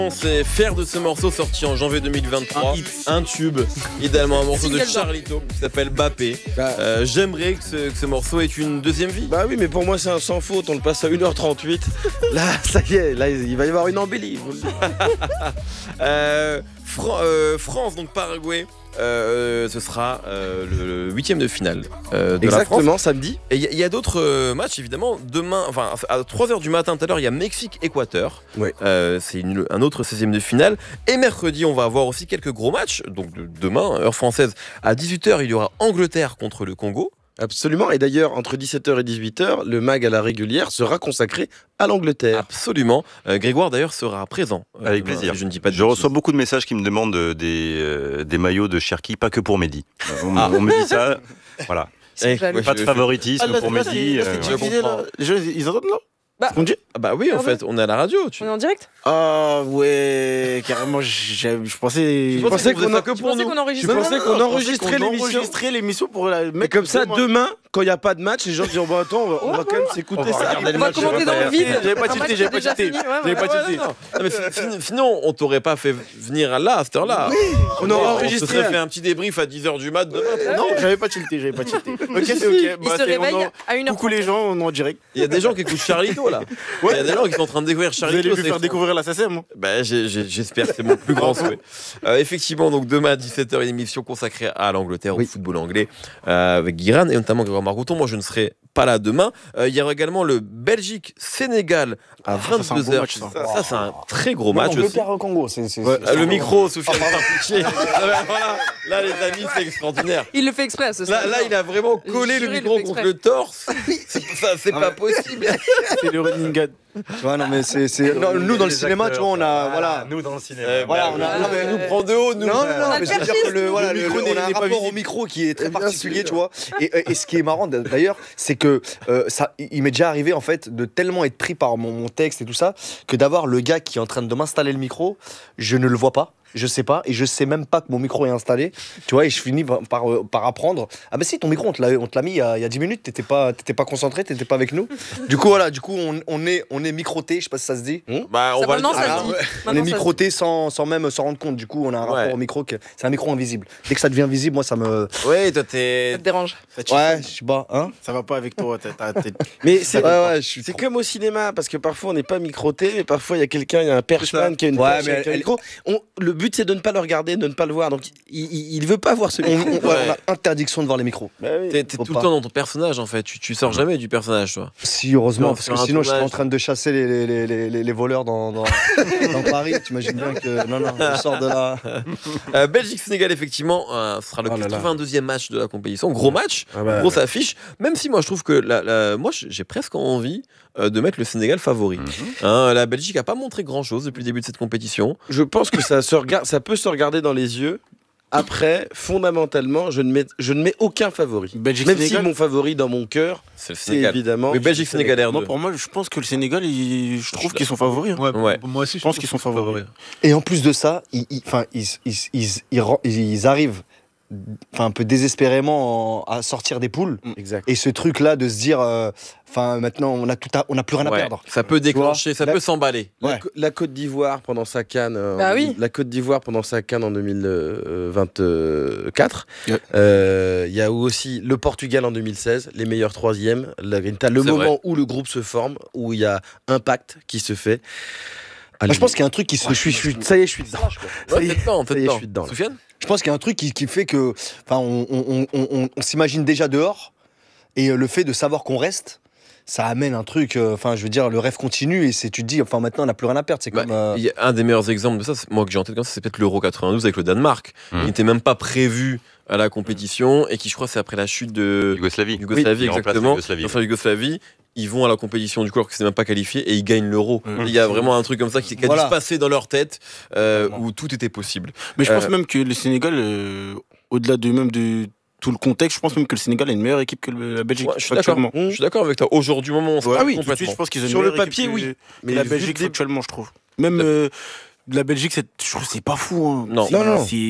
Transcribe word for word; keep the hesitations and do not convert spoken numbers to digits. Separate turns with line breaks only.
C'est faire de ce morceau sorti en janvier deux mille vingt-trois un, un tube, idéalement un morceau de Charlito qui s'appelle Bappé. Bah, euh, j'aimerais que ce, que ce morceau ait une deuxième vie.
Bah oui, mais pour moi c'est un sans faute, on le passe à une heure trente-huit. Là, ça y est, là il va y avoir une embellie.
euh, Fran- euh, France, donc Paraguay. Euh, ce sera euh, le huitième de finale euh, de
Exactement,
la France.
samedi.
Et il y, y a d'autres euh, matchs évidemment. Demain, enfin à trois heures du matin tout à l'heure, il y a Mexique-Équateur.
Ouais.
Euh, c'est une, un autre seizième de finale. Et mercredi, on va avoir aussi quelques gros matchs. Donc de, demain, heure française, à dix-huit heures, il y aura Angleterre contre le Congo.
Absolument, et d'ailleurs, entre dix-sept heures et dix-huit heures, le mag à la régulière sera consacré à l'Angleterre.
Absolument. Euh, Grégoire, d'ailleurs, sera présent.
Euh, Avec demain, plaisir.
Je ne dis pas de
Je reçois beaucoup de messages qui me demandent des, euh, des maillots de Cherki, pas que pour Mehdi. On,
ah.
on me dit ça, voilà.
Eh,
pas de favoritisme
ah, là,
pour
là,
Mehdi.
là, c'est
euh,
diffusé, là. Les gens, ils entendent là
Bah,
ah bah oui, en
ah
fait, on est à la radio. Tu...
On est en direct.
Ah ouais, carrément, j'ai- je pensais...
Je pensais qu'on
qu'on
que
Je
pour
pensais
nous.
qu'on
Je
enregistrait.
pensais
Non,
qu'on
non, je
enregistrait
pensais qu'on
l'émission.
enregistrait l'émission pour la
Mais
mettre
comme ça,
demain.
demain, quand il n'y a pas de match, les gens disent bon, attends, on va, on va quand même s'écouter
On va
ça.
regarder le
On va
match,
commenter
je
dans
vais
le vide.
J'avais pas
Un
tilté,
match
j'avais
qui est
pas
déjà
tilté.
fini, ouais,
J'avais
ouais,
pas
ouais.
tilté.
Non, mais fin- sinon, on t'aurait pas fait venir là, à cette heure-là.
On aurait
On se
enregistré.
serait fait un petit débrief à dix heures du mat demain.
Non, j'avais pas tilté, j'avais pas tilté. Ok, c'est ok.
Il
Bah,
se
c'est- on
réveille
en-
à une heure.
Coucou les gens, on est en direct.
Il y a des gens qui écoutent Charlito là. Il y a des gens qui sont en train de découvrir
Vous allez
Charlito.
lui
c'est
faire
fou.
découvrir la S A C E M. hein.
Bah, j'ai- j'ai- j'espère que c'est mon plus grand souhait. Euh, effectivement, donc demain à dix-sept heures, une émission consacrée à l'Angleterre,
Oui.
au football anglais, euh, avec Guiran et notamment Grégoire Margoton. Moi, je ne serai pas là demain. Euh, il y aura également le Belgique-Sénégal à
Ah, ça, c'est un beau
vingt-deux heures.
match, ça.
Ça, c'est un très gros match aussi.
Angleterre au Congo, c'est. c'est-
Ouais,
c'est-
euh, le micro, Sofiane, par pitié. Ah ouais, voilà. Là, les amis, c'est extraordinaire.
Il le fait exprès, ce
Là, là, il a vraiment collé le
Juré, il
micro
le fait
contre
exprès.
le torse. C'est, ça, c'est pas possible.
C'est le running gag.
Tu vois, non, mais c'est. c'est- non, nous, dans le cinéma, tu vois, on a. Voilà.
Nous dans le cinéma.
Euh,
Voilà,
bah,
on a-
non, mais nous prend de haut, nous.
Non, non,
On a
non,
le
mais je veux dire que le, voilà, le,
micro
le-
n'est-
on a un
n'est pas
rapport
visible.
au micro qui est très
Bien
particulier,
sûr.
tu vois. Et, et ce qui est marrant d'ailleurs, c'est que euh, ça, il m'est déjà arrivé en fait de tellement être pris par mon, mon texte et tout ça que d'avoir le gars qui est en train de m'installer le micro, je ne le vois pas. Je sais pas, et je sais même pas que mon micro est installé, tu vois, et je finis par, par, par apprendre. Ah, bah si, ton micro, on te l'a, on te l'a mis il y, a, il y a dix minutes, t'étais pas, t'étais pas concentré, t'étais pas avec nous. Du coup, voilà, du coup, on, on est, on est microté, je sais pas si ça se dit.
Bah, on
Ça,
va le
maintenant,
dire.
ça
Alors,
se dit.
On est
Maintenant, ça se
microté sans, sans même s'en rendre compte, du coup, on a un rapport
Ouais.
au micro, que, c'est un micro invisible. Dès que ça devient visible, moi, ça me.
Ouais, toi,
dit.
t'es.
Ça te dérange.
Ça te
Ouais,
chiffonne.
je sais pas, hein.
Ça va pas avec toi. t'as- t'as- t'es-
Mais c'est
Ouais, ouais, je suis.
c'est
trop-
comme au cinéma, parce que parfois on n'est pas microté, mais parfois il y a quelqu'un, il y a un perchman qui a une
Ouais,
perche
mais
avec un
elle-
micro. On- le but c'est de ne pas le regarder, de ne pas le voir, donc il, il, il veut pas voir ce
On,
micro.
on- ouais, on a interdiction de voir les micros.
Bah oui.
T'es, t'es
Faut
tout
pas.
le temps dans ton personnage en fait. Tu, tu sors jamais du personnage, toi.
Si, heureusement,
Non,
parce
sur
que
un
sinon je serais en
tournage.
train de chasser les, les, les, les, les- les voleurs dans, dans, dans Paris. T'imagines bien que. Non, non, je sors de là.
Euh, Belgique-Sénégal, effectivement, euh, ce sera le
Oh là là.
quatre-vingt-deuxième match de la compétition. Gros match,
Ah bah,
grosse affiche. Même si moi je trouve que la, la- moi j'ai presque envie euh, de mettre le Sénégal favori. Hein, la Belgique a pas montré grand chose depuis le début de cette compétition.
je pense que ça, se regarde, ça peut se regarder dans les yeux. Après, fondamentalement, je ne mets, je ne mets aucun favori.
Belgique,
Même si
Sénégal.
mon favori dans mon cœur,
C'est le
c'est
Sénégal.
évidemment.
Mais Belgique-Sénégal R
Moi,
deux.
pour moi, je pense que le Sénégal, il- je trouve
Je-
qu'ils sont favoris. hein.
Ouais,
Ouais.
moi aussi,
Je pense qu'ils sont favoris.
Et en plus de ça, ils, ils, enfin, ils, ils, ils, ils, ren- ils arrivent enfin, un peu désespérément en- à sortir des poules.
Exact.
Et ce truc-là de se dire, euh, enfin, maintenant, on a, tout à- on a plus rien à
Ouais,
perdre.
ça peut déclencher, ça
La-
peut s'emballer.
La,
Ouais.
Co- la Côte d'Ivoire pendant sa canne, euh,
Bah
en-
oui.
la Côte d'Ivoire pendant sa canne en deux mille vingt-quatre. Il
Ouais.
y a eu aussi le Portugal en deux mille seize, les meilleurs troisièmes. La- T'as le
C'est
moment
vrai.
où le groupe se forme, où il y a un pacte qui se fait.
Moi, je pense qu'il y a un truc qui se. je suis, je suis- ça y est, je suis dedans. Ça
Ouais,
y est,
t'es dedans, t'es
ça y est,
dedans.
je suis dedans, là.
Soufiane ?
Je pense qu'il y a un truc qui, qui fait que, enfin, on, on, on, on- on s'imagine déjà dehors, et euh, le fait de savoir qu'on reste, ça amène un truc. euh, Enfin, je veux dire, le rêve continue, et c'est, tu te dis, enfin, maintenant, on n'a plus rien à perdre. C'est
Bah,
comme. euh,
il y a un des meilleurs exemples de ça, c'est- moi que j'ai en tête comme ça, c'est peut-être l'Euro quatre-vingt-douze avec le Danemark,
Mmh.
qui n'était même pas prévu à la compétition et qui, je crois, c'est après la chute de
Yougoslavie.
Yougoslavie,
Oui, il remplace
exactement.
Yougoslavie.
Enfin, Yougoslavie, ils vont à la compétition du coup alors que c'est même pas qualifié et ils gagnent l'Euro.
Mmh.
Il y a vraiment un truc comme ça qui, qui a
Voilà.
dû se passer dans leur tête euh,
Vraiment.
où tout était possible.
Mais je pense
Euh,
même que le Sénégal, euh, au-delà de même de tout le contexte, je pense même que le Sénégal est une meilleure équipe que le- la Belgique.
Ouais, je suis d'accord.
factuellement.
Je suis d'accord avec toi. Aujourd'hui, au moment où on se
Ouais,
parle
oui, tout de suite,
complètement.
je pense qu'ils ont une
Sur le
meilleure
papier,
équipe
oui.
que-
Mais
que la
vu
Belgique,
le dé-
factuellement, je trouve. Même euh, la Belgique, c'est, je trouve que c'est pas fou. hein.
Non.
C'est-
Non, non.
c'est-